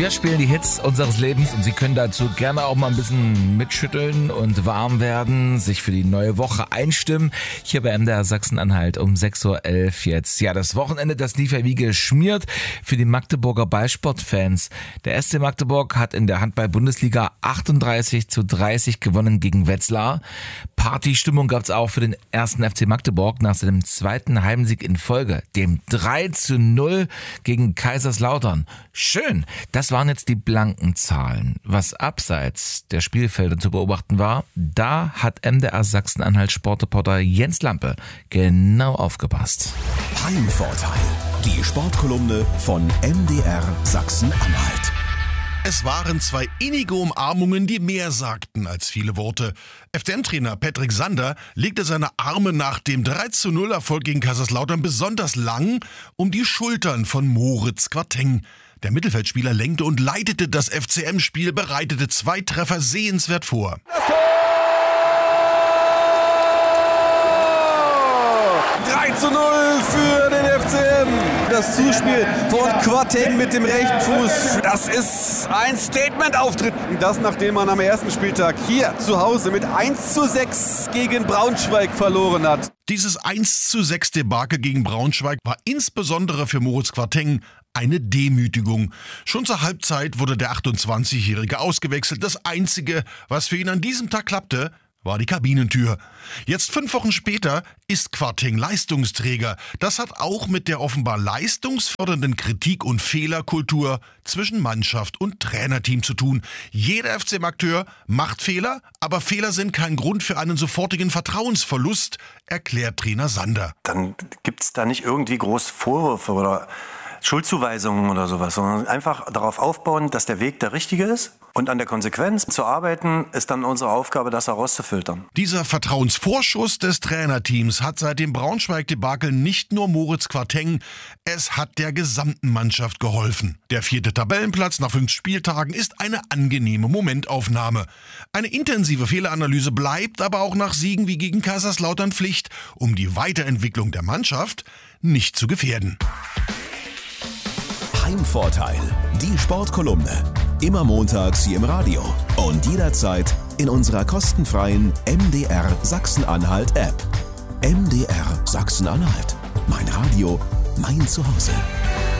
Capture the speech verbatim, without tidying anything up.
Wir spielen die Hits unseres Lebens und Sie können dazu gerne auch mal ein bisschen mitschütteln und warm werden, sich für die neue Woche einstimmen. Hier bei M D R Sachsen-Anhalt um sechs Uhr elf jetzt. Ja, das Wochenende, das lief ja wie geschmiert für die Magdeburger Ballsportfans. Der S C Magdeburg hat in der Handball-Bundesliga achtunddreißig zu dreißig gewonnen gegen Wetzlar. Partystimmung gab es auch für den ersten F C Magdeburg nach seinem zweiten Heimsieg in Folge, dem drei zu null gegen Kaiserslautern. Schön, das waren jetzt die blanken Zahlen. Was abseits der Spielfelder zu beobachten war, da hat M D R Sachsen-Anhalt Sportreporter Jens Lampe genau aufgepasst. Heimvorteil, die Sportkolumne von M D R Sachsen-Anhalt. Es waren zwei innige Umarmungen, die mehr sagten als viele Worte. F C M-Trainer Patrick Sander legte seine Arme nach dem drei zu null Erfolg gegen Kaiserslautern besonders lang um die Schultern von Moritz Quarteng. Der Mittelfeldspieler lenkte und leitete das F C M-Spiel, bereitete zwei Treffer sehenswert vor. drei zu null für den F C M. Das Zuspiel von Quarteng mit dem rechten Fuß. Das ist ein Statement-Auftritt. Das, nachdem man am ersten Spieltag hier zu Hause mit eins zu sechs gegen Braunschweig verloren hat. Dieses eins zu sechs Debakel gegen Braunschweig war insbesondere für Moritz Quarteng eine Demütigung. Schon zur Halbzeit wurde der achtundzwanzigjährige ausgewechselt. Das Einzige, was für ihn an diesem Tag klappte, war die Kabinentür. Jetzt fünf Wochen später ist Quarteng Leistungsträger. Das hat auch mit der offenbar leistungsfördernden Kritik- und Fehlerkultur zwischen Mannschaft und Trainerteam zu tun. Jeder F C M-Akteur macht Fehler, aber Fehler sind kein Grund für einen sofortigen Vertrauensverlust, erklärt Trainer Sander. Dann gibt's da nicht irgendwie groß Vorwürfe oder Schuldzuweisungen oder sowas, sondern einfach darauf aufbauen, dass der Weg der richtige ist. Und an der Konsequenz zu arbeiten, ist dann unsere Aufgabe, das herauszufiltern. Dieser Vertrauensvorschuss des Trainerteams hat seit dem Braunschweig-Debakel nicht nur Moritz Quarteng, es hat der gesamten Mannschaft geholfen. Der vierte Tabellenplatz nach fünf Spieltagen ist eine angenehme Momentaufnahme. Eine intensive Fehleranalyse bleibt aber auch nach Siegen wie gegen Kaiserslautern Pflicht, um die Weiterentwicklung der Mannschaft nicht zu gefährden. Heimvorteil, die Sportkolumne. Immer montags hier im Radio und jederzeit in unserer kostenfreien M D R Sachsen-Anhalt App. M D R Sachsen-Anhalt. Mein Radio, mein Zuhause.